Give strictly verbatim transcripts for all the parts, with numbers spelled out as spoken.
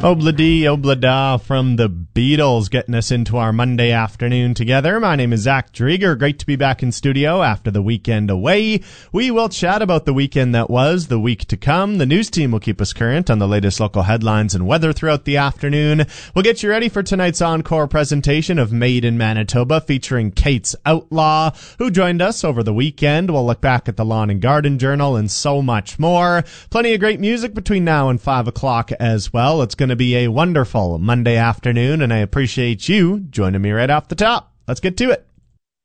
Obla-dee, obla-da from the Beatles, getting us into our Monday afternoon together. My name is Zach Drieger. Great to be back in studio after the weekend away. We will chat about the weekend that was, the week to come. The news team will keep us current on the latest local headlines and weather throughout the afternoon. We'll get you ready for tonight's encore presentation of Made in Manitoba, featuring Kate's Outlaw, who joined us over the weekend. We'll look back at the Lawn and Garden Journal and so much more. Plenty of great music between now and five o'clock as well. It's going to be a wonderful Monday afternoon, and I appreciate you joining me right off the top. Let's get to it.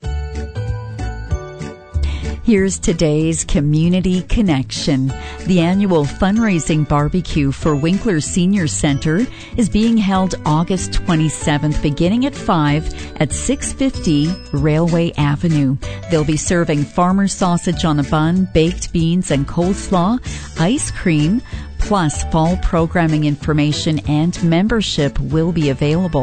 Here's today's Community Connection. The annual fundraising barbecue for Winkler Senior Center is being held August twenty-seventh, beginning at five at six fifty Railway Avenue. They'll be serving farmer sausage on a bun, baked beans and coleslaw, ice cream, plus fall programming information and membership will be available.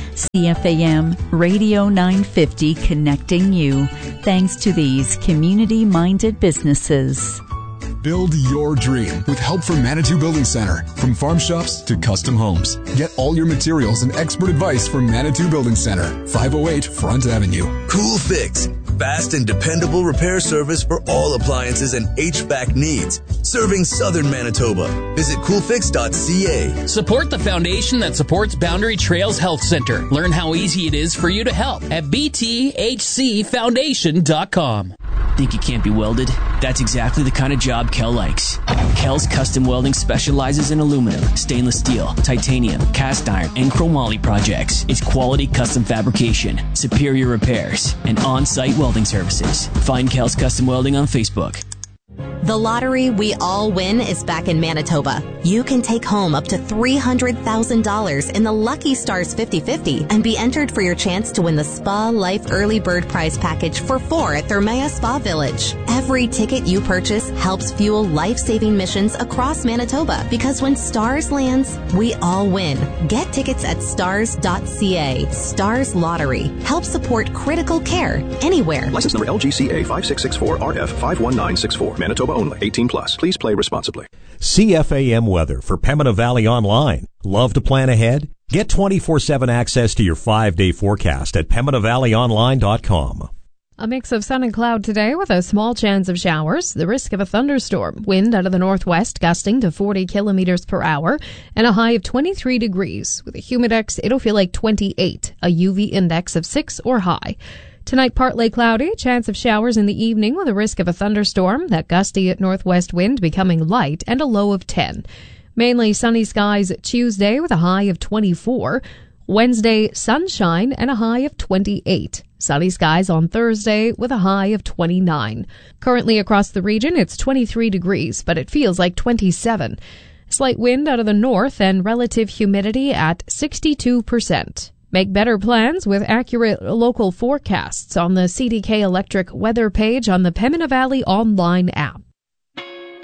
C F A M Radio nine fifty, connecting you. Thanks to these community-minded businesses. Build your dream with help from Manitou Building Center. From farm shops to custom homes. Get all your materials and expert advice from Manitou Building Center. five oh eight Front Avenue. Cool Fix. Fast and dependable repair service for all appliances and H V A C needs. Serving Southern Manitoba. Visit cool fix dot c a. Support the foundation that supports Boundary Trails Health Center. Learn how easy it is for you to help at b t h c foundation dot com. Think it can't be welded? That's exactly the kind of job Kel likes. Kel's Custom Welding specializes in aluminum, stainless steel, titanium, cast iron, and chromoly projects. It's quality custom fabrication, superior repairs, and on-site welding services. Find Kel's Custom Welding on Facebook. The lottery we all win is back in Manitoba. You can take home up to three hundred thousand dollars in the Lucky Stars fifty fifty and be entered for your chance to win the Spa Life Early Bird Prize Package for four at Thermea Spa Village. Every ticket you purchase helps fuel life-saving missions across Manitoba, because when STARS lands, we all win. Get tickets at stars dot c a. STARS Lottery. Help support critical care anywhere. License number L G C A five six six four R F five one nine six four. Manitoba only. eighteen plus. Please play responsibly. C F A M weather for Pembina Valley Online. Love to plan ahead? Get twenty-four seven access to your five-day forecast at pembina valley online dot com. A mix of sun and cloud today with a small chance of showers, the risk of a thunderstorm, wind out of the northwest gusting to forty kilometers per hour, and a high of twenty-three degrees. With a humidex, it'll feel like twenty-eight, a U V index of six or high. Tonight, partly cloudy, chance of showers in the evening with a risk of a thunderstorm, that gusty northwest wind becoming light, and a low of ten. Mainly sunny skies Tuesday with a high of twenty-four. Wednesday, sunshine and a high of twenty-eight. Sunny skies on Thursday with a high of twenty-nine. Currently across the region, it's twenty-three degrees, but it feels like twenty-seven. Slight wind out of the north and relative humidity at sixty-two percent. Make better plans with accurate local forecasts on the C D K Electric weather page on the Pembina Valley online app.